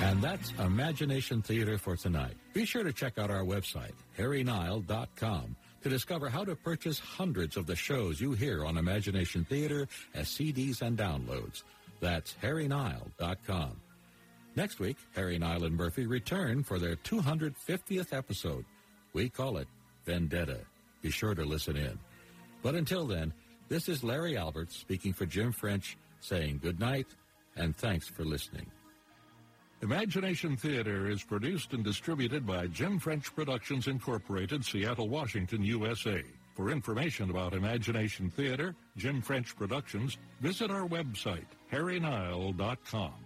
And that's Imagination Theater for tonight. Be sure to check out our website, harrynile.com, to discover how to purchase hundreds of the shows you hear on Imagination Theater as CDs and downloads. That's harrynile.com. Next week, Harry, Nile, and Murphy return for their 250th episode. We call it Vendetta. Be sure to listen in. But until then, this is Larry Albert speaking for Jim French, saying good night and thanks for listening. Imagination Theater is produced and distributed by Jim French Productions Incorporated, Seattle, Washington, USA. For information about Imagination Theater, Jim French Productions, visit our website, harrynile.com.